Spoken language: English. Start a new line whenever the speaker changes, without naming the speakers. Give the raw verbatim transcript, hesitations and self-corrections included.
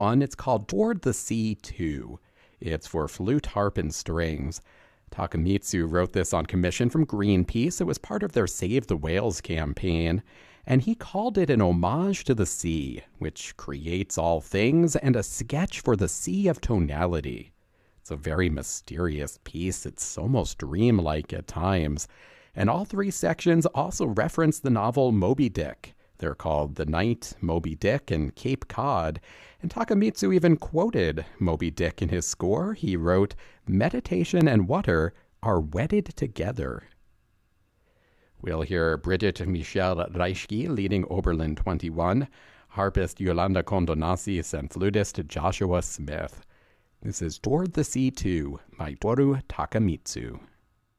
one. It's called Toward the Sea two. It's for flute, harp, and strings. Takamitsu wrote this on commission from Greenpeace. It was part of their Save the Whales campaign, and he called it an homage to the sea, which creates all things, and a sketch for the sea of tonality. It's a very mysterious piece. It's almost dreamlike at times. And all three sections also reference the novel Moby Dick. They're called The Night, Moby Dick, and Cape Cod. And Takamitsu even quoted Moby Dick in his score. He wrote, "Meditation and water are wedded together." We'll hear Bridget Michelle Reischke leading Oberlin twenty-one, harpist Yolanda Condonasis, and flutist Joshua Smith. This is Toward the Sea two by Toru Takamitsu.